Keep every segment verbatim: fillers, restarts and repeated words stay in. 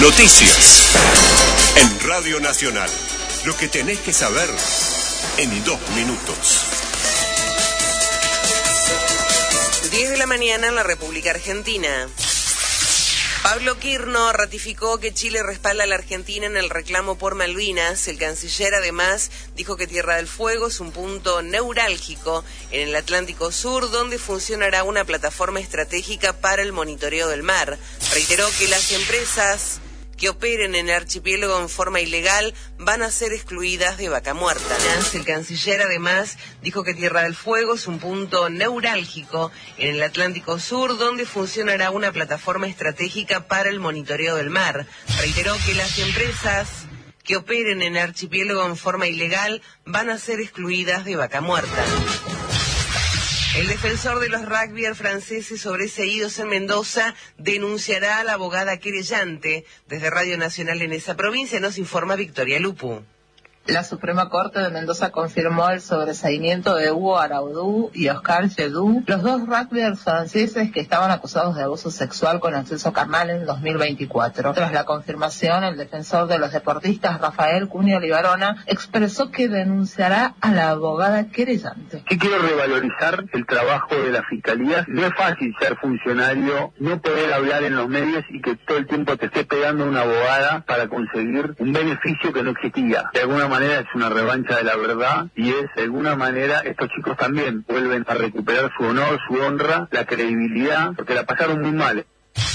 Noticias en Radio Nacional. Lo que tenés que saber en dos minutos. diez de la mañana en la República Argentina. Pablo Quirno ratificó que Chile respalda a la Argentina en el reclamo por Malvinas. El canciller además dijo que Tierra del Fuego es un punto neurálgico en el Atlántico Sur donde funcionará una plataforma estratégica para el monitoreo del mar. Reiteró que las empresas que operen en el archipiélago en forma ilegal van a ser excluidas de Vaca Muerta. El canciller además dijo que Tierra del Fuego es un punto neurálgico en el Atlántico Sur donde funcionará una plataforma estratégica para el monitoreo del mar. Reiteró que las empresas que operen en el archipiélago en forma ilegal van a ser excluidas de Vaca Muerta. El defensor de los rugbyers franceses sobreseídos en Mendoza denunciará a la abogada querellante. Desde Radio Nacional en esa provincia nos informa Victoria Lupu. La Suprema Corte de Mendoza confirmó el sobreseimiento de Hugo Araudú y Oscar Jedú, los dos rugbyers franceses que estaban acusados de abuso sexual con acceso carnal en dos mil veinticuatro. Tras la confirmación, el defensor de los deportistas, Rafael Cunio Libarona, expresó que denunciará a la abogada querellante. Que quiero revalorizar el trabajo de la Fiscalía. No es fácil ser funcionario, no poder hablar en los medios y que todo el tiempo te esté pegando una abogada para conseguir un beneficio que no existía. De alguna manera manera es una revancha de la verdad y es, de alguna manera, estos chicos también vuelven a recuperar su honor, su honra, la credibilidad, porque la pasaron muy mal.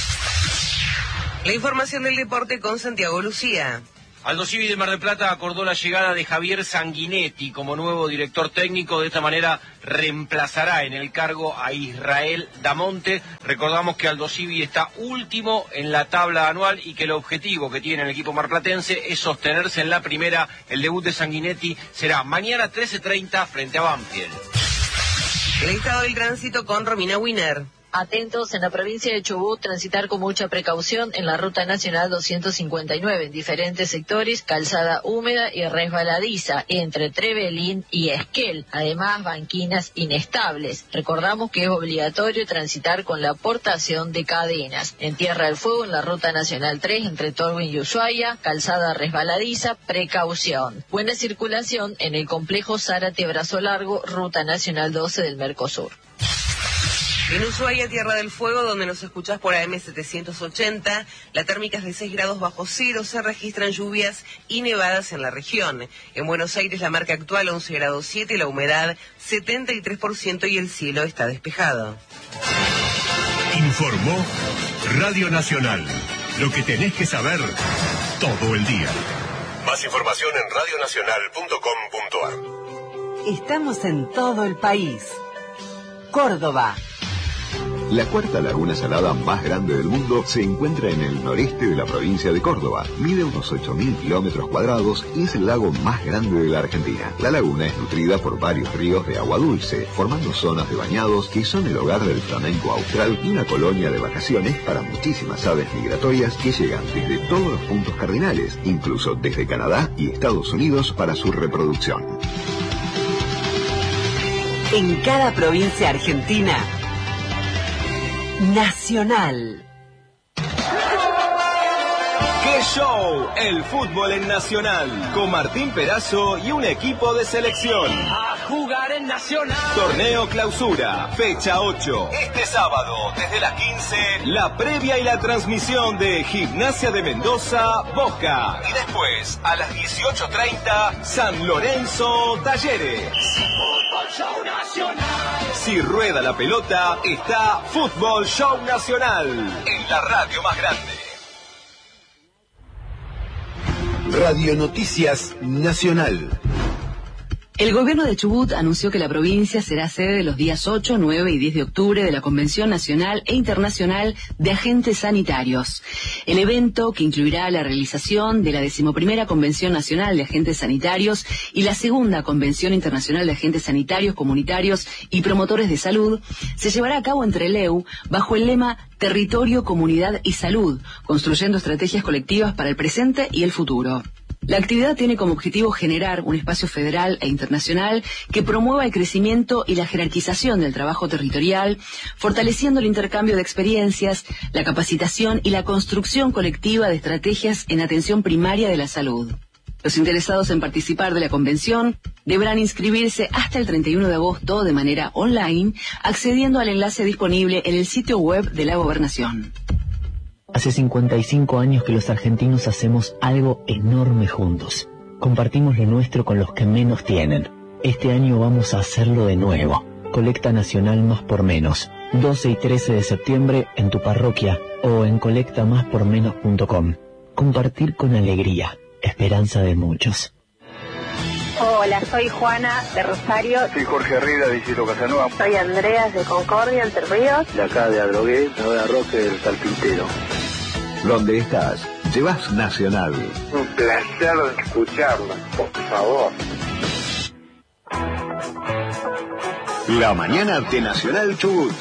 La información del deporte con Santiago Lucía. Aldosivi de Mar del Plata acordó la llegada de Javier Sanguinetti como nuevo director técnico. De esta manera reemplazará en el cargo a Israel Damonte. Recordamos que Aldosivi está último en la tabla anual y que el objetivo que tiene el equipo marplatense es sostenerse en la primera. El debut de Sanguinetti será mañana trece treinta frente a Banfield. El estado del tránsito con Romina Winer. Atentos en la provincia de Chubut, transitar con mucha precaución en la ruta nacional doscientos cincuenta y nueve en diferentes sectores, calzada húmeda y resbaladiza entre Trevelín y Esquel, además banquinas inestables. Recordamos que es obligatorio transitar con la portación de cadenas. En Tierra del Fuego, en la ruta nacional tres entre Tolwyn y Ushuaia, calzada resbaladiza, precaución. Buena circulación en el complejo Zárate Brazo Largo, ruta nacional doce del Mercosur. En Ushuaia, Tierra del Fuego, donde nos escuchás por A M setecientos ochenta, la térmica es de seis grados bajo cero, se registran lluvias y nevadas en la región. En Buenos Aires, la marca actual once grados siete, la humedad setenta y tres por ciento y el cielo está despejado. Informó Radio Nacional. Lo que tenés que saber todo el día. Más información en radio nacional punto com punto a r. Estamos en todo el país. Córdoba. La cuarta laguna salada más grande del mundo se encuentra en el noreste de la provincia de Córdoba. Mide unos ocho mil kilómetros cuadrados y es el lago más grande de la Argentina. La laguna es nutrida por varios ríos de agua dulce, formando zonas de bañados que son el hogar del flamenco austral y una colonia de vacaciones para muchísimas aves migratorias que llegan desde todos los puntos cardinales, incluso desde Canadá y Estados Unidos para su reproducción. En cada provincia argentina, Nacional. ¡Qué show! El fútbol en Nacional, con Martín Perazo y un equipo de selección. A jugar en Nacional. Torneo Clausura, fecha ocho. Este sábado, desde las quince, la previa y la transmisión de Gimnasia de Mendoza, Boca. Y después, a las dieciocho treinta, San Lorenzo, Talleres. Fútbol Show Nacional. Si rueda la pelota, está Fútbol Show Nacional, en la radio más grande. Radio Noticias Nacional. El gobierno de Chubut anunció que la provincia será sede de los días ocho, nueve y diez de octubre de la Convención Nacional e Internacional de Agentes Sanitarios. El evento, que incluirá la realización de la decimoprimera Convención Nacional de Agentes Sanitarios y la segunda Convención Internacional de Agentes Sanitarios, Comunitarios y Promotores de Salud, se llevará a cabo en Trelew bajo el lema Territorio, Comunidad y Salud, construyendo estrategias colectivas para el presente y el futuro. La actividad tiene como objetivo generar un espacio federal e internacional que promueva el crecimiento y la jerarquización del trabajo territorial, fortaleciendo el intercambio de experiencias, la capacitación y la construcción colectiva de estrategias en atención primaria de la salud. Los interesados en participar de la convención deberán inscribirse hasta el treinta y uno de agosto de manera online, accediendo al enlace disponible en el sitio web de la Gobernación. Hace cincuenta y cinco años que los argentinos hacemos algo enorme juntos. Compartimos lo nuestro con los que menos tienen. Este año vamos a hacerlo de nuevo. Colecta Nacional Más por Menos. doce y trece de septiembre en tu parroquia o en colecta más por menos punto com. Compartir con alegría. Esperanza de muchos. Hola, soy Juana de Rosario. Soy Jorge Herrera de Isidro Casanova. Soy Andreas de Concordia, Entre Ríos. De acá de Adrogué, de Roque del Carpintero. Donde estás, llevas Nacional. Un placer escucharla, por favor. La mañana de Nacional Chubut.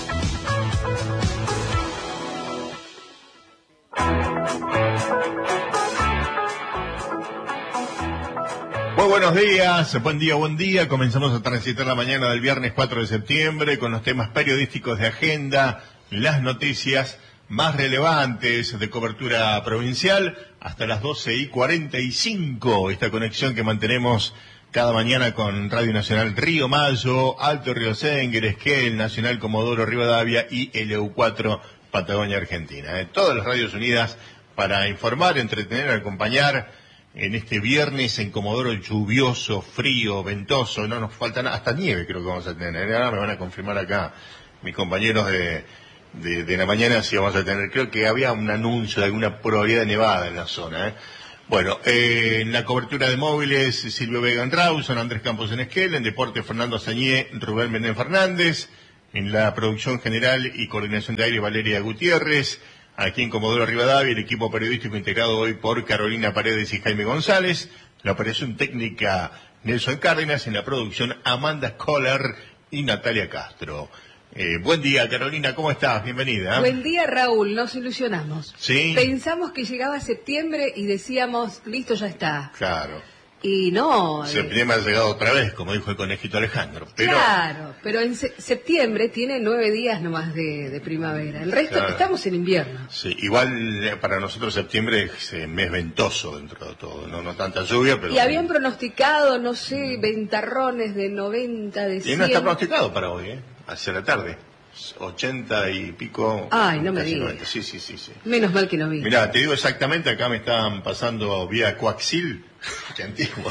Muy buenos días, buen día, buen día. Comenzamos a transitar la mañana del viernes cuatro de septiembre con los temas periodísticos de agenda, las noticias más relevantes de cobertura provincial, hasta las doce y cuarenta y cinco, esta conexión que mantenemos cada mañana con Radio Nacional Río Mayo, Alto Río Senguer, Esquel, Nacional Comodoro Rivadavia y L U cuatro Patagonia Argentina. Eh, todas las radios unidas para informar, entretener, acompañar en este viernes en Comodoro lluvioso, frío, ventoso, no nos falta nada, hasta nieve creo que vamos a tener. Ahora me van a confirmar acá mis compañeros de De, de la mañana si vamos a tener, creo que había un anuncio de alguna probabilidad de nevada en la zona. ¿eh? Bueno, eh, en la cobertura de móviles, Silvio Vega en Rawson, Andrés Campos en Esquel, en Deporte Fernando Sañé, Rubén Menem Fernández, en la producción general y coordinación de aire Valeria Gutiérrez, aquí en Comodoro Rivadavia, el equipo periodístico integrado hoy por Carolina Paredes y Jaime González, la operación técnica Nelson Cárdenas, en la producción Amanda Kohler y Natalia Castro. Eh, buen día, Carolina, ¿cómo estás? Bienvenida. Buen día, Raúl, nos ilusionamos. Sí. Pensamos que llegaba septiembre y decíamos, listo, ya está. Claro. Y no. Septiembre ha llegado otra vez, como dijo el conejito Alejandro. Pero... Claro, pero en se septiembre tiene nueve días nomás de, de primavera. El resto, claro, estamos en invierno. Sí, igual para nosotros septiembre es eh, mes ventoso dentro de todo, no, no tanta lluvia, pero... Y habían pronosticado, no sé, ventarrones de noventa, de cien. Y no está pronosticado para hoy, ¿eh? Hacia la tarde, ochenta y pico. Ay, no me digas. Sí, sí, sí, sí. Menos mal que no vi. Mirá, te digo exactamente, acá me están pasando vía coaxil, qué antiguo,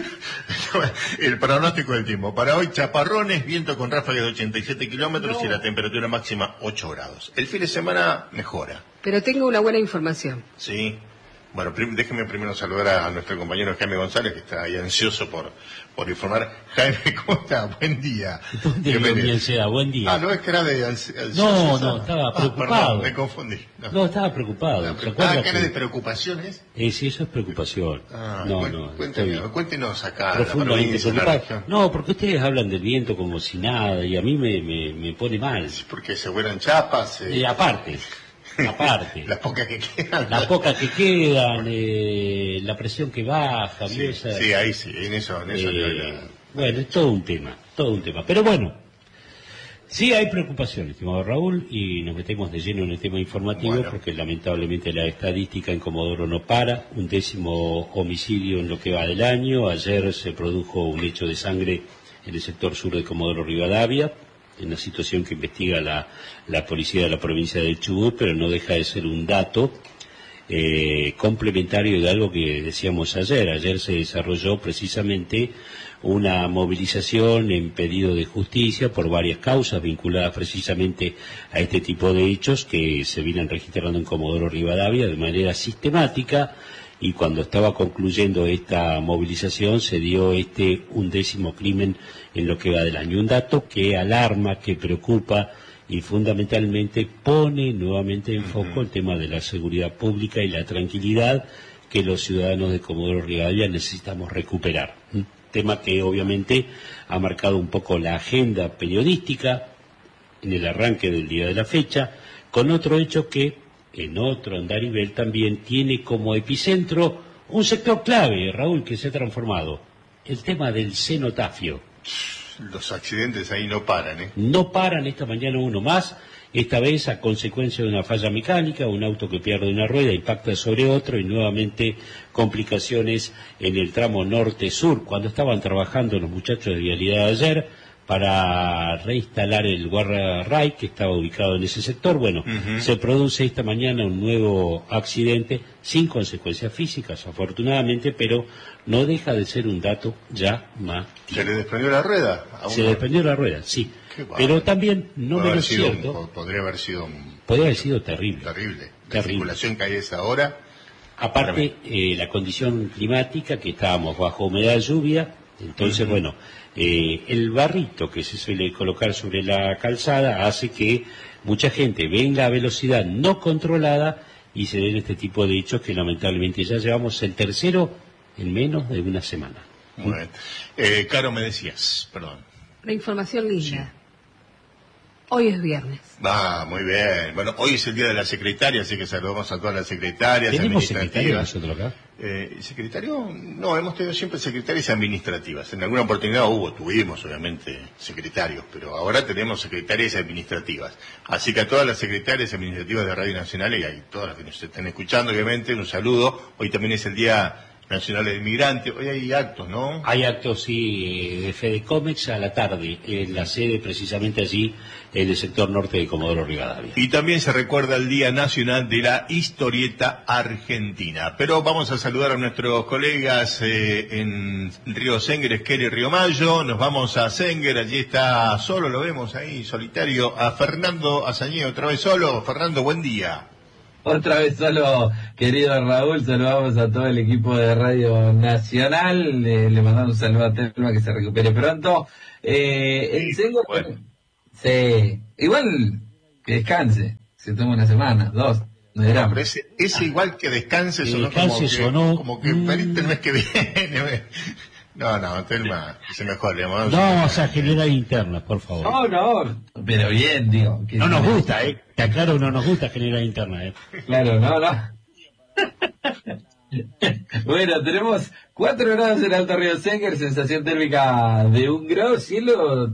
el pronóstico del tiempo. Para hoy, chaparrones, viento con ráfagas de ochenta y siete kilómetros no. Y la temperatura máxima ocho grados. El fin de semana mejora. Pero tengo una buena información. Sí. Bueno, prim déjeme primero saludar a, a nuestro compañero Jaime González, que está ahí ansioso por, por informar. Jaime, ¿cómo está? Buen día. Bien sea, buen día. Ah, no, es que era de ansioso. No, no, estaba ah, preocupado. Perdón, me confundí. No, no estaba preocupado. No, pero, ah, ¿cara que... de preocupaciones? Eh, sí, eso es preocupación. Ah, no, cuént, no. Cuéntenos, cuéntenos acá. Profundamente preocupado. No, porque ustedes hablan del viento como si nada y a mí me, me, me pone mal. Porque se vuelan chapas. Eh... Eh, aparte. Aparte, las pocas que quedan, las pocas que quedan, eh, la presión que baja, sí, esa, sí, ahí sí, en eso, en eso eh, la... bueno, es todo un tema, todo un tema, pero bueno, sí hay preocupación, estimado Raúl, y nos metemos de lleno en el tema informativo, bueno, porque lamentablemente la estadística en Comodoro no para, un décimo homicidio en lo que va del año, ayer se produjo un hecho de sangre en el sector sur de Comodoro Rivadavia, en la situación que investiga la, la policía de la provincia del Chubut, pero no deja de ser un dato eh, complementario de algo que decíamos ayer. Ayer se desarrolló precisamente una movilización en pedido de justicia por varias causas vinculadas precisamente a este tipo de hechos que se vienen registrando en Comodoro Rivadavia de manera sistemática. Y cuando estaba concluyendo esta movilización se dio este undécimo crimen en lo que va del año. Un dato que alarma, que preocupa y fundamentalmente pone nuevamente en foco el tema de la seguridad pública y la tranquilidad que los ciudadanos de Comodoro Rivadavia necesitamos recuperar. Un tema que obviamente ha marcado un poco la agenda periodística en el arranque del día de la fecha, con otro hecho que en otro andarivel también tiene como epicentro Un sector clave, Raúl, que se ha transformado. El tema del cenotafio. Los accidentes ahí no paran, ¿eh? No paran, esta mañana uno más, esta vez a consecuencia de una falla mecánica, un auto que pierde una rueda, impacta sobre otro y nuevamente complicaciones en el tramo norte-sur, cuando estaban trabajando los muchachos de vialidad ayer para reinstalar el guardarray que estaba ubicado en ese sector. Bueno, uh-huh. Se produce esta mañana un nuevo accidente sin consecuencias físicas, afortunadamente, pero no deja de ser un dato llamativo. ¿Se le desprendió la rueda? Se le desprendió la rueda, sí. Pero también, no menos cierto... Un, podría haber sido un... Podría haber sido terrible. Terrible. La terrible. circulación que hay a esa hora... Aparte, eh, la condición climática, que estábamos bajo humedad de lluvia, entonces, uh-huh. bueno, eh, el barrito que se suele colocar sobre la calzada hace que mucha gente venga a velocidad no controlada y se den este tipo de hechos que lamentablemente ya llevamos el tercero en menos de una semana. Muy bien. Eh, Caro, me decías, perdón. La información linda. Sí. Hoy es viernes. Ah, muy bien. Bueno, hoy es el día de la secretaria, así que saludamos a todas las secretarias administrativas. ¿Tenemos secretario nosotros acá? Eh, ¿Secretario? No, hemos tenido siempre secretarias administrativas. En alguna oportunidad hubo, tuvimos obviamente secretarios, pero ahora tenemos secretarias administrativas. Así que a todas las secretarias administrativas de Radio Nacional y a todas las que nos estén escuchando, obviamente, un saludo. Hoy también es el Día Nacional del Inmigrante. Hoy hay actos, ¿no? Hay actos, sí, de Fedecomex a la tarde, en la sede precisamente allí, en el sector norte de Comodoro Rivadavia. Y también se recuerda el Día Nacional de la Historieta Argentina. Pero vamos a saludar a nuestros colegas eh, en Río Senguer, Esquel y Río Mayo. Nos vamos a Senguer, allí está solo, lo vemos ahí, solitario, a Fernando Azañé, otra vez solo. Fernando, buen día. Otra vez solo, querido Raúl, saludamos a todo el equipo de Radio Nacional, le, le mandamos un saludo a Telma, que se recupere pronto. Eh, el sí, Senguer, bueno. Sí, igual que descanse, se toma una semana, dos, no dirá. Pero ese, ese igual que descanse sonó descanse como que, sonó, como que mm. el mes que viene. No, no, Telma, se mejor. Le no vamos a generar internas, por favor. No, no, pero bien, digo. No nos gusta, eh. Te aclaro, no nos gusta generar internas, eh. Claro, no, no. Bueno, tenemos cuatro grados en Alto Río Senguer, sensación térmica de un grado, cielo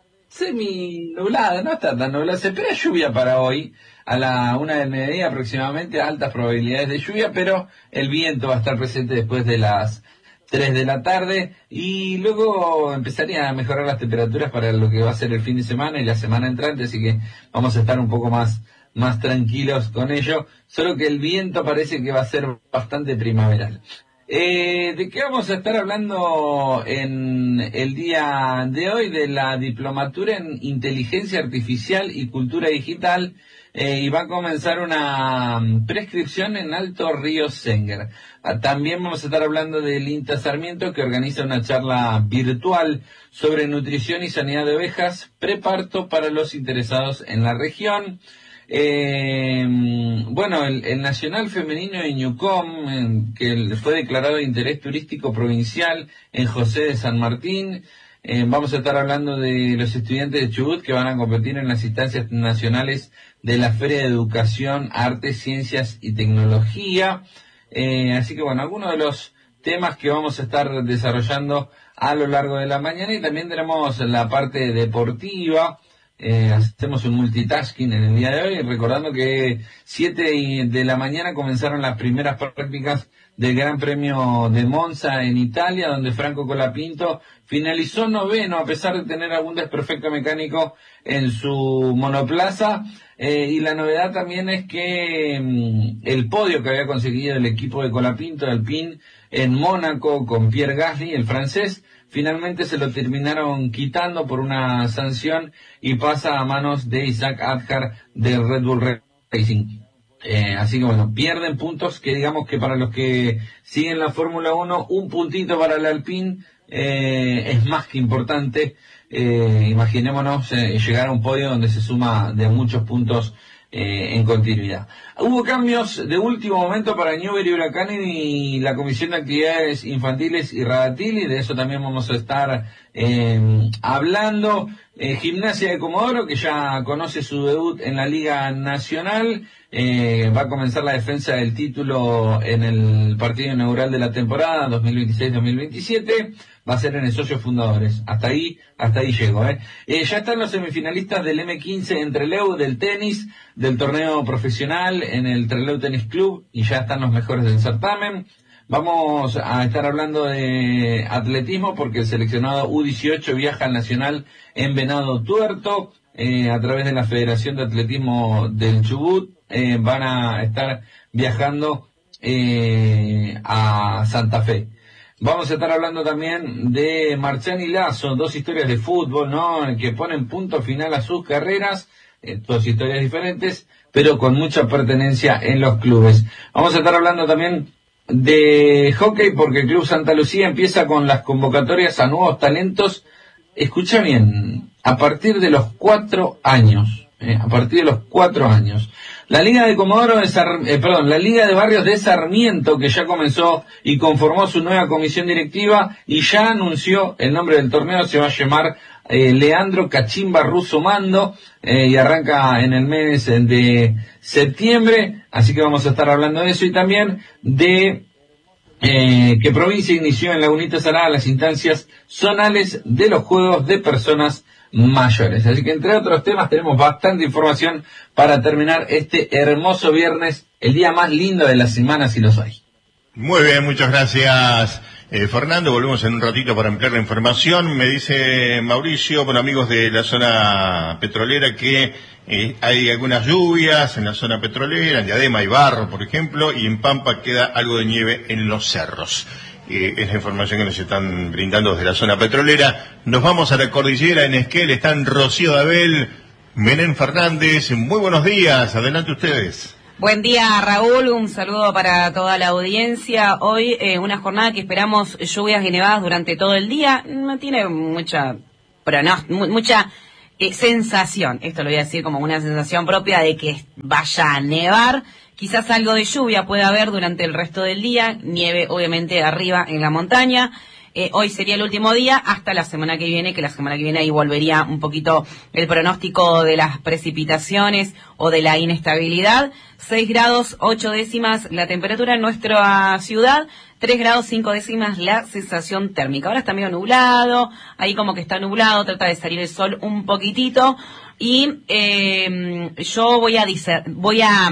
semi nublado, no está tan nublado, se espera lluvia para hoy, a la una del mediodía aproximadamente, altas probabilidades de lluvia, pero el viento va a estar presente después de las tres de la tarde y luego empezarían a mejorar las temperaturas para lo que va a ser el fin de semana y la semana entrante, así que vamos a estar un poco más, más tranquilos con ello, solo que el viento parece que va a ser bastante primaveral. Eh, ¿de qué vamos a estar hablando en el día de hoy? De la diplomatura en inteligencia artificial y cultura digital, eh, y va a comenzar una prescripción en Alto Río Senguer. Ah, también vamos a estar hablando del INTA Sarmiento, que organiza una charla virtual sobre nutrición y sanidad de ovejas, preparto para los interesados en la región. Eh, bueno, el, el Nacional Femenino de Ñucom, en, que fue declarado de interés turístico provincial en José de San Martín. Eh, vamos a estar hablando de los estudiantes de Chubut que van a competir en las instancias nacionales de la Feria de Educación, Arte, Ciencias y Tecnología. Eh, así que bueno, algunos de los temas que vamos a estar desarrollando a lo largo de la mañana, y también tenemos la parte deportiva. Eh, hacemos un multitasking en el día de hoy, recordando que siete de la mañana comenzaron las primeras prácticas del Gran Premio de Monza en Italia, donde Franco Colapinto finalizó noveno a pesar de tener algún desperfecto mecánico en su monoplaza. Eh, y la novedad también es que mm, el podio que había conseguido el equipo de Colapinto, de Alpine, en Mónaco con Pierre Gasly, el francés, finalmente se lo terminaron quitando por una sanción y pasa a manos de Isaac Adjar del Red Bull Racing. Eh, así que bueno, pierden puntos que digamos que para los que siguen la Fórmula uno, un puntito para el Alpine eh, es más que importante. Eh, imaginémonos eh, llegar a un podio donde se suma de muchos puntos eh, en continuidad. Hubo cambios de último momento para Newbery y Huracán y la Comisión de Actividades Infantiles y Radatili, de eso también vamos a estar eh, hablando. Eh, Gimnasia de Comodoro, que ya conoce su debut en la Liga Nacional, eh, va a comenzar la defensa del título en el partido inaugural de la temporada dos mil veintiséis dos mil veintisiete. Va a ser en el Socios Fundadores. Hasta ahí, hasta ahí llego, ¿eh? eh ya están los semifinalistas del eme quince en Trelew, del tenis, del torneo profesional en el Trelew Tennis Club, y ya están los mejores del certamen. Vamos a estar hablando de atletismo porque el seleccionado U dieciocho viaja al Nacional en Venado Tuerto, eh, a través de la Federación de Atletismo del Chubut, eh, van a estar viajando eh, a Santa Fe. Vamos a estar hablando también de Marchán y Lazo, dos historias de fútbol, ¿no?, que ponen punto final a sus carreras, eh, dos historias diferentes, pero con mucha pertenencia en los clubes. Vamos a estar hablando también de hockey porque el Club Santa Lucía empieza con las convocatorias a nuevos talentos. Escucha bien, a partir de los cuatro años, eh, a partir de los cuatro años. La Liga de Comodoro de Sar, eh, perdón, la Liga de Barrios de Sarmiento, que ya comenzó y conformó su nueva comisión directiva y ya anunció el nombre del torneo, se va a llamar eh, Leandro Cachimba Russo Mando, eh, y arranca en el mes de septiembre, así que vamos a estar hablando de eso y también de eh, que provincia inició en Lagunita Salada las instancias zonales de los juegos de personas mayores. Así que entre otros temas tenemos bastante información para terminar este hermoso viernes, el día más lindo de la semana si los hay. Muy bien, muchas gracias eh, Fernando. Volvemos en un ratito para ampliar la información. Me dice Mauricio, bueno, amigos de la zona petrolera, que eh, hay algunas lluvias en la zona petrolera, en Diadema hay barro, por ejemplo, y en Pampa queda algo de nieve en los cerros. Eh, es la información que nos están brindando desde la zona petrolera. Nos vamos a la cordillera, en Esquel están Rocío Dabel, Menem Fernández. Muy buenos días, adelante ustedes. Buen día, Raúl, un saludo para toda la audiencia. Hoy eh, una jornada que esperamos lluvias y nevadas durante todo el día. No tiene mucha, pero no, mucha eh, sensación, esto lo voy a decir como una sensación propia de que vaya a nevar. Quizás algo de lluvia pueda haber durante el resto del día, nieve obviamente arriba en la montaña. Eh, hoy sería el último día hasta la semana que viene, que la semana que viene ahí volvería un poquito el pronóstico de las precipitaciones o de la inestabilidad. seis grados ocho décimas la temperatura en nuestra ciudad, tres grados cinco décimas la sensación térmica. Ahora está medio nublado, ahí como que está nublado, trata de salir el sol un poquitito. Y eh, yo voy a dicer, voy a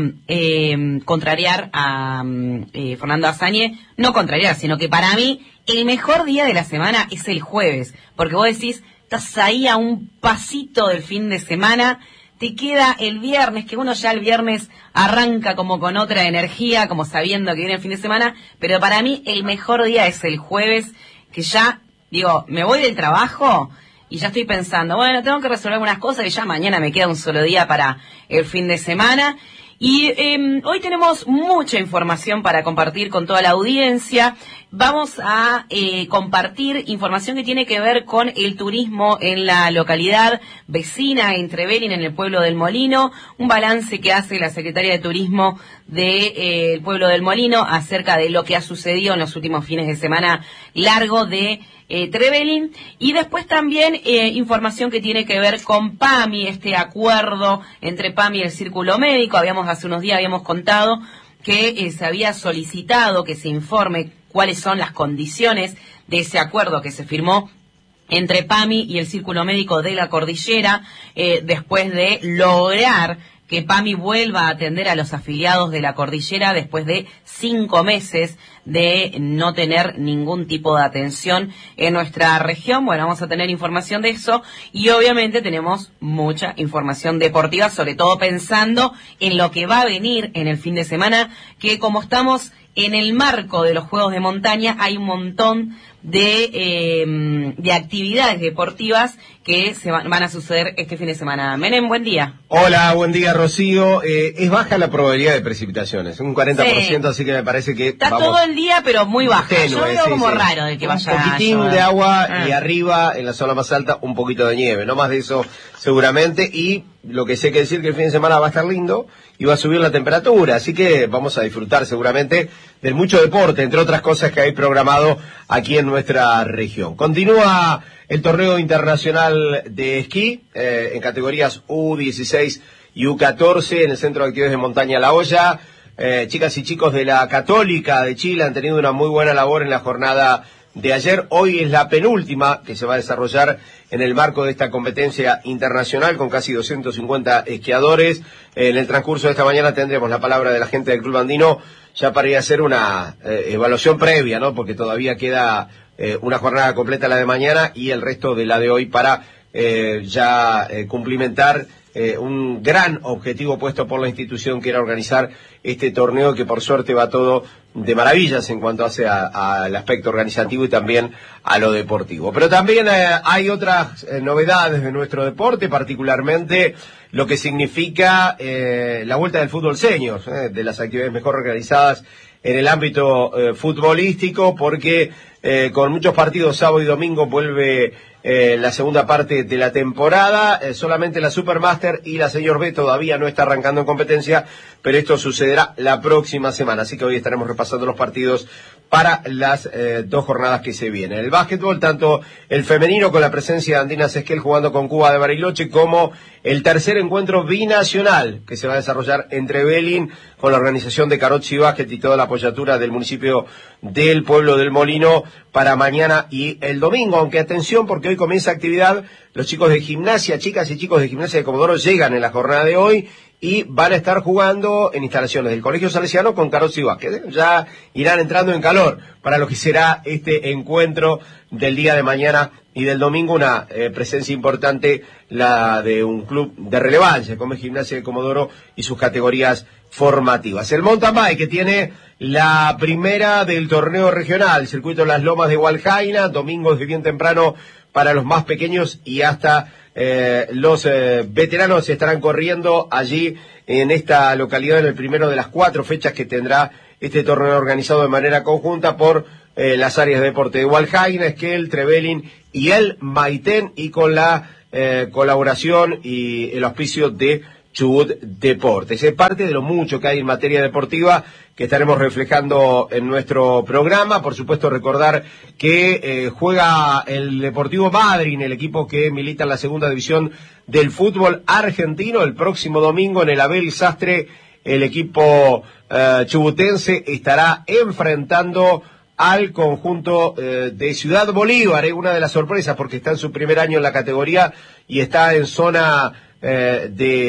eh, contrariar a eh, Fernando Azañe, no contrariar, sino que para mí el mejor día de la semana es el jueves, porque vos decís, estás ahí a un pasito del fin de semana, te queda el viernes, que uno ya el viernes arranca como con otra energía, como sabiendo que viene el fin de semana, pero para mí el mejor día es el jueves, que ya, digo, me voy del trabajo y ya estoy pensando, bueno, tengo que resolver algunas cosas y ya mañana me queda un solo día para el fin de semana. Y eh, hoy tenemos mucha información para compartir con toda la audiencia. Vamos a eh, compartir información que tiene que ver con el turismo en la localidad vecina, en Trevelin, en el pueblo del Molino. Un balance que hace la Secretaria de Turismo del de, eh, pueblo del Molino acerca de lo que ha sucedido en los últimos fines de semana largo de Eh, Trevelin, y después también eh, información que tiene que ver con PAMI, este acuerdo entre PAMI y el Círculo Médico. Habíamos hace unos días habíamos contado que eh, se había solicitado que se informe cuáles son las condiciones de ese acuerdo que se firmó entre PAMI y el Círculo Médico de la Cordillera, eh, después de lograr que PAMI vuelva a atender a los afiliados de la Cordillera después de cinco meses de no tener ningún tipo de atención en nuestra región. Bueno, vamos a tener información de eso y obviamente tenemos mucha información deportiva, sobre todo pensando en lo que va a venir en el fin de semana, que como estamos en el marco de los Juegos de Montaña, hay un montón de eh, de actividades deportivas que se van, van a suceder este fin de semana. Menem, buen día. Hola, buen día, Rocío. Eh, es baja la probabilidad de precipitaciones, un cuarenta por ciento, sí. Así que me parece que está vamos, todo el día, pero muy baja. Tenue, Yo veo sí, como sí. raro de que un vaya Un poquitín a de agua ah. y arriba, en la zona más alta, un poquito de nieve. No más de eso, seguramente. Y lo que sí hay que decir que el fin de semana va a estar lindo y va a subir la temperatura, así que vamos a disfrutar seguramente del mucho deporte, entre otras cosas que hay programado aquí en nuestra región. Continúa el torneo internacional de esquí eh, en categorías U dieciséis y U catorce en el Centro de Actividades de Montaña La Hoya. Eh, chicas y chicos de la Católica de Chile han tenido una muy buena labor en la jornada de ayer. Hoy es la penúltima que se va a desarrollar en el marco de esta competencia internacional con casi doscientos cincuenta esquiadores. En el transcurso de esta mañana tendremos la palabra de la gente del Club Andino ya para ir a hacer una eh, evaluación previa, ¿no? Porque todavía queda eh, una jornada completa la de mañana y el resto de la de hoy para eh, ya eh, cumplimentar Eh, un gran objetivo puesto por la institución, que era organizar este torneo, que por suerte va todo de maravillas en cuanto hace al aspecto organizativo y también a lo deportivo. Pero también eh, hay otras eh, novedades de nuestro deporte, particularmente lo que significa eh, la vuelta del fútbol senior, eh, de las actividades mejor organizadas en el ámbito eh, futbolístico, porque eh, con muchos partidos sábado y domingo vuelve eh, la segunda parte de la temporada. Eh, solamente la Supermaster y la Senior B todavía no está arrancando en competencia, pero esto sucederá la próxima semana, así que hoy estaremos repasando los partidos para las eh, dos jornadas que se vienen. El básquetbol, tanto el femenino con la presencia de Andinas Esquel jugando con Cuba de Bariloche, como el tercer encuentro binacional que se va a desarrollar entre Belín con la organización de Carozzi Básquet y toda la apoyatura del municipio del Pueblo del Molino para mañana y el domingo. Aunque atención, porque hoy comienza actividad, los chicos de gimnasia, chicas y chicos de gimnasia de Comodoro llegan en la jornada de hoy y van a estar jugando en instalaciones del Colegio Salesiano con Carozzi Básquet. Ya irán entrando en calor para lo que será este encuentro del día de mañana y del domingo. Una eh, presencia importante, la de un club de relevancia como es Gimnasia de Comodoro y sus categorías formativas. El mountain bike, que tiene la primera del torneo regional, circuito Las Lomas de Hualjaina, domingo desde bien temprano para los más pequeños y hasta eh, los eh, veteranos estarán corriendo allí en esta localidad en el primero de las cuatro fechas que tendrá este torneo organizado de manera conjunta por eh, las áreas de deporte de Hualjaina, Esquel, Trevelin y el Maitén, y con la eh, colaboración y el auspicio de Chubut Deportes. Es parte de lo mucho que hay en materia deportiva que estaremos reflejando en nuestro programa. Por supuesto, recordar que eh, juega el Deportivo Madryn, el equipo que milita en la segunda división del fútbol argentino. El próximo domingo en el Abel Sastre, el equipo eh, chubutense estará enfrentando al conjunto eh, de Ciudad Bolívar. Es eh, una de las sorpresas porque está en su primer año en la categoría y está en zona Eh,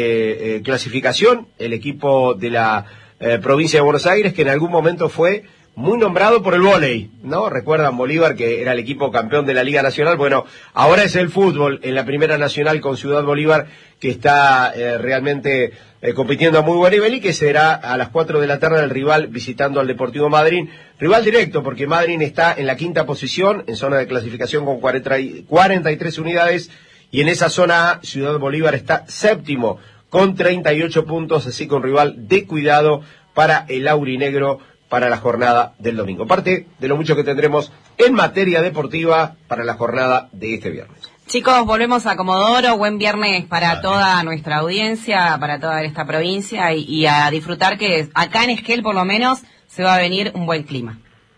de eh, clasificación, el equipo de la eh, provincia de Buenos Aires, que en algún momento fue muy nombrado por el vóley, ¿no? Recuerdan Bolívar, que era el equipo campeón de la Liga Nacional. Bueno, ahora es el fútbol en la Primera Nacional con Ciudad Bolívar, que está eh, realmente eh, compitiendo a muy buen nivel y que será a las cuatro de la tarde el rival visitando al Deportivo Madryn. Rival directo, porque Madryn está en la quinta posición, en zona de clasificación con cuarenta y, cuarenta y tres unidades. Y en esa zona A, Ciudad Bolívar está séptimo con treinta y ocho puntos, así que un rival de cuidado para el aurinegro para la jornada del domingo. Parte de lo mucho que tendremos en materia deportiva para la jornada de este viernes. Chicos, volvemos a Comodoro. Buen viernes para Dale. Toda nuestra audiencia, para toda esta provincia y, y a disfrutar que acá en Esquel por lo menos se va a venir un buen clima.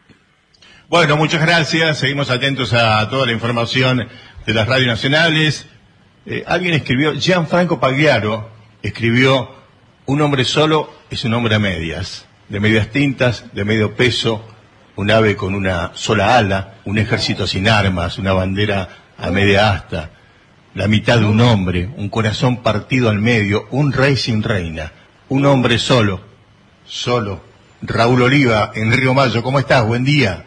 Bueno, muchas gracias. Seguimos atentos a toda la información de las radios nacionales. Eh, alguien escribió, Gianfranco Pagliaro escribió, un hombre solo es un hombre a medias, de medias tintas, de medio peso, un ave con una sola ala, un ejército sin armas, una bandera a media asta, la mitad de un hombre, un corazón partido al medio, un rey sin reina, un hombre solo, solo. Raúl Oliva, en Río Mayo, ¿cómo estás? Buen día.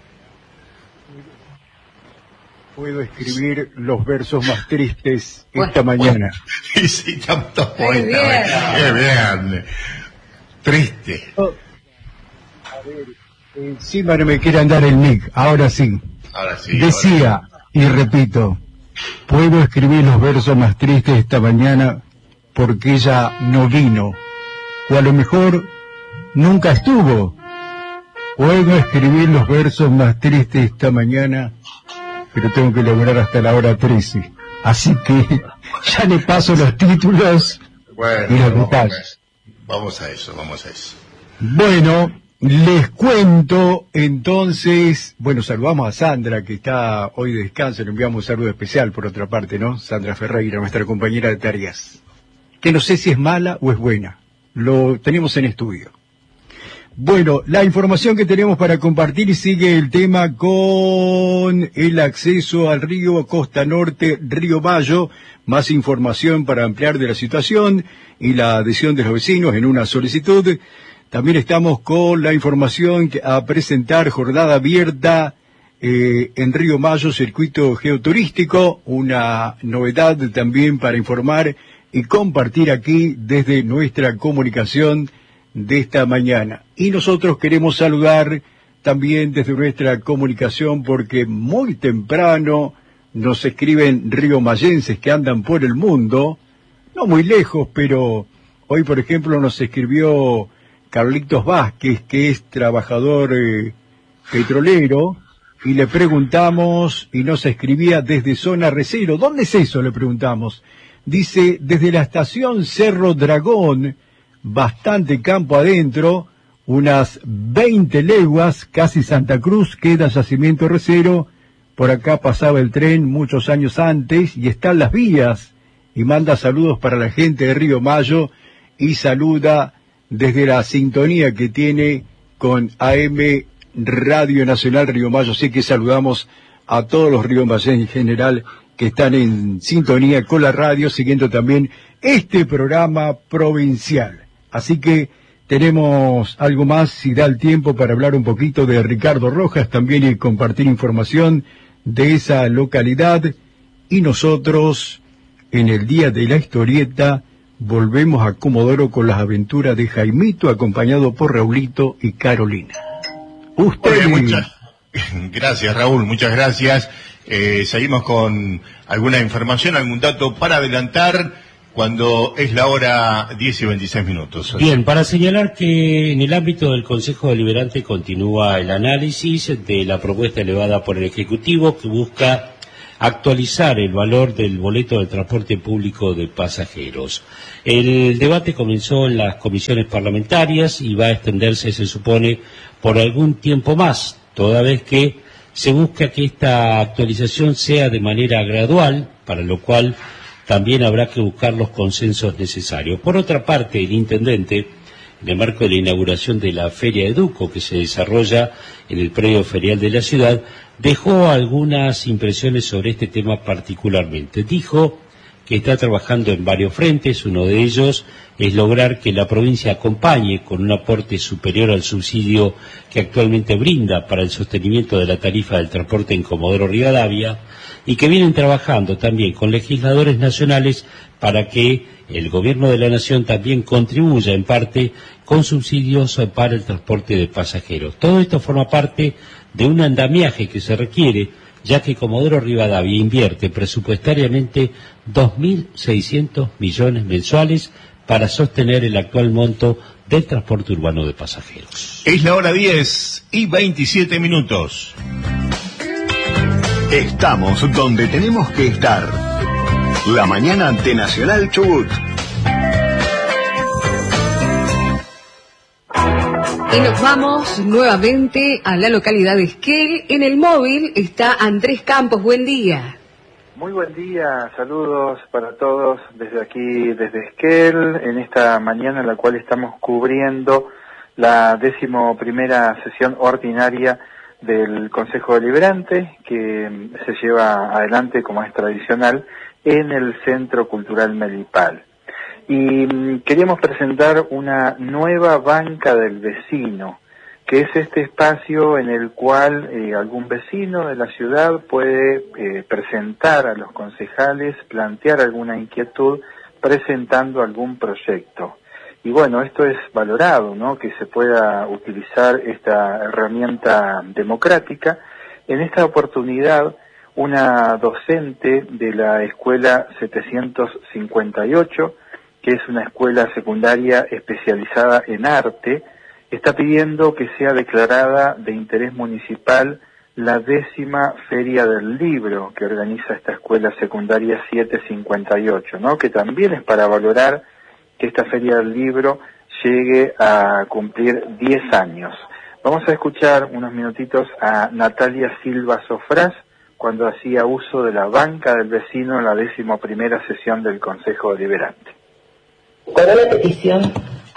Puedo escribir los versos más tristes esta bueno, mañana. Bueno. Sí, estamos todos poetas. Qué bien. Triste. Oh. A ver, encima no me quiere andar el mic. Ahora sí. Ahora sí. Decía, ahora sí. Y repito, puedo escribir los versos más tristes esta mañana porque ella no vino. O a lo mejor nunca estuvo. Puedo escribir los versos más tristes esta mañana, pero tengo que lograr hasta la hora trece. Así que Ya le paso los títulos Bueno, y los vamos, detalles. vamos a eso, vamos a eso. Bueno, les cuento entonces, bueno, saludamos a Sandra, que está hoy de descanso, le enviamos un saludo especial por otra parte, ¿no? Sandra Ferreira, nuestra compañera de tareas, que no sé si es mala o es buena, lo tenemos en estudio. Bueno, la información que tenemos para compartir sigue el tema con el acceso al río Costa Norte, Río Mayo. Más información para ampliar de la situación y la adhesión de los vecinos en una solicitud. También estamos con la información a presentar, jornada abierta eh, en Río Mayo, circuito geoturístico. Una novedad también para informar y compartir aquí desde nuestra comunicación de esta mañana. Y nosotros queremos saludar también desde nuestra comunicación porque muy temprano nos escriben riomayenses que andan por el mundo, no muy lejos, pero hoy por ejemplo nos escribió Carlitos Vázquez, que es trabajador eh, petrolero, y le preguntamos, y nos escribía desde Zona Recero. ¿Dónde es eso?, le preguntamos. Dice, desde la estación Cerro Dragón, bastante campo adentro, unas veinte leguas, casi Santa Cruz, queda Yacimiento Recero. Por acá pasaba el tren muchos años antes y están las vías. Y manda saludos para la gente de Río Mayo y saluda desde la sintonía que tiene con A M Radio Nacional Río Mayo. Así que saludamos a todos los riomayenses en general que están en sintonía con la radio, siguiendo también este programa provincial. Así que tenemos algo más, si da el tiempo, para hablar un poquito de Ricardo Rojas también y compartir información de esa localidad. Y nosotros, en el día de la historieta, volvemos a Comodoro con las aventuras de Jaimito, acompañado por Raulito y Carolina. Usted... Oye, muchas... Gracias, Raúl, muchas gracias. Eh, seguimos con alguna información, algún dato para adelantar cuando es la hora diez y veintiséis minutos. Bien, para señalar que en el ámbito del Consejo Deliberante continúa el análisis de la propuesta elevada por el Ejecutivo que busca actualizar el valor del boleto del transporte público de pasajeros. El debate comenzó en las comisiones parlamentarias y va a extenderse, se supone, por algún tiempo más, toda vez que se busca que esta actualización sea de manera gradual, para lo cual también habrá que buscar los consensos necesarios. Por otra parte, el intendente, en el marco de la inauguración de la Feria Educo, que se desarrolla en el predio ferial de la ciudad, dejó algunas impresiones sobre este tema particularmente. Dijo que está trabajando en varios frentes, uno de ellos es lograr que la provincia acompañe con un aporte superior al subsidio que actualmente brinda para el sostenimiento de la tarifa del transporte en Comodoro Rivadavia, y que vienen trabajando también con legisladores nacionales para que el gobierno de la nación también contribuya en parte con subsidios para el transporte de pasajeros. Todo esto forma parte de un andamiaje que se requiere, ya que Comodoro Rivadavia invierte presupuestariamente dos mil seiscientos millones mensuales para sostener el actual monto del transporte urbano de pasajeros. Es la hora diez y veintisiete minutos. Estamos donde tenemos que estar. La mañana ante Nacional Chubut. Y nos vamos nuevamente a la localidad de Esquel. En el móvil está Andrés Campos. Buen día. Muy buen día, saludos para todos desde aquí, desde Esquel, en esta mañana en la cual estamos cubriendo la décimo primera sesión ordinaria del Consejo Deliberante, que se lleva adelante, como es tradicional, en el Centro Cultural Melipal. Y queríamos presentar una nueva banca del vecino, que es este espacio en el cual eh, algún vecino de la ciudad puede eh, presentar a los concejales, plantear alguna inquietud, presentando algún proyecto. Y bueno, esto es valorado, ¿no?, que se pueda utilizar esta herramienta democrática. En esta oportunidad, una docente de la Escuela setecientos cincuenta y ocho, que es una escuela secundaria especializada en arte, está pidiendo que sea declarada de interés municipal la décima Feria del Libro que organiza esta escuela secundaria setecientos cincuenta y ocho, ¿no? Que también es para valorar que esta Feria del Libro llegue a cumplir diez años. Vamos a escuchar unos minutitos a Natalia Silva Sofrás cuando hacía uso de la banca del vecino en la decimoprimera sesión del Consejo Deliberante. Con una petición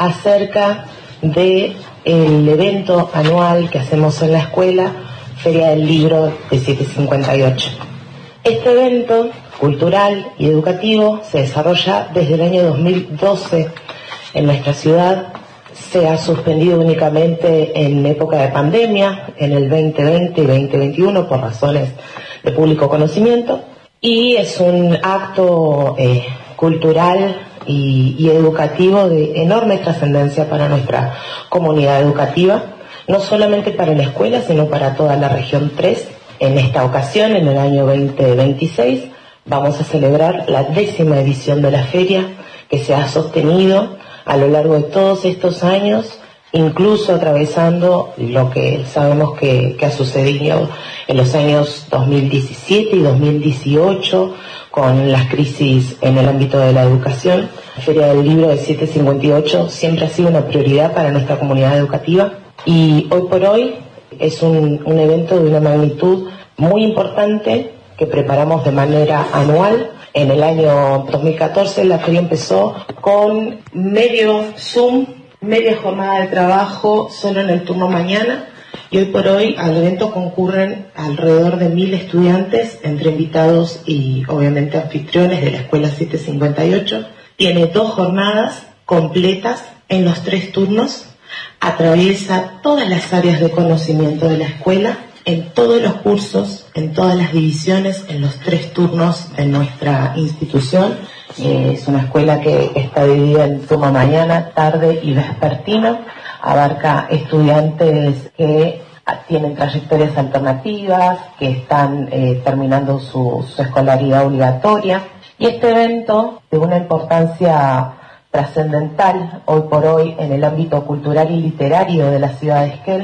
acerca de el evento anual que hacemos en la escuela, Feria del Libro de setecientos cincuenta y ocho. Este evento cultural y educativo se desarrolla desde el año dos mil doce en nuestra ciudad. Se ha suspendido únicamente en época de pandemia, en el veinte veinte y veinte veintiuno, por razones de público conocimiento, y es un acto eh, cultural y, y educativo de enorme trascendencia para nuestra comunidad educativa, no solamente para la escuela, sino para toda la región tres. En esta ocasión, en el año veinte veintiséis, vamos a celebrar la décima edición de la feria, que se ha sostenido a lo largo de todos estos años, incluso atravesando lo que sabemos que, que ha sucedido en los años dos mil diecisiete y dos mil dieciocho, con las crisis en el ámbito de la educación. La Feria del Libro de setecientos cincuenta y ocho siempre ha sido una prioridad para nuestra comunidad educativa, y hoy por hoy es un, un evento de una magnitud muy importante que preparamos de manera anual. En el año dos mil catorce la feria empezó con medio Zoom, media jornada de trabajo solo en el turno mañana, y hoy por hoy al evento concurren alrededor de mil estudiantes, entre invitados y obviamente anfitriones de la escuela setecientos cincuenta y ocho. Tiene dos jornadas completas en los tres turnos, atraviesa todas las áreas de conocimiento de la escuela, en todos los cursos, en todas las divisiones, en los tres turnos de nuestra institución. Eh, es una escuela que está dividida en turno mañana, tarde y vespertino. Abarca estudiantes que tienen trayectorias alternativas, que están eh, terminando su, su escolaridad obligatoria. Y este evento, de una importancia trascendental hoy por hoy en el ámbito cultural y literario de la ciudad de Esquel,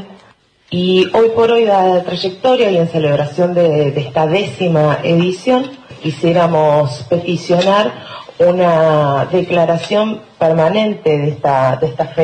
y hoy por hoy, dada la trayectoria y en celebración de, de esta décima edición, quisiéramos peticionar una declaración permanente de esta, de esta feria.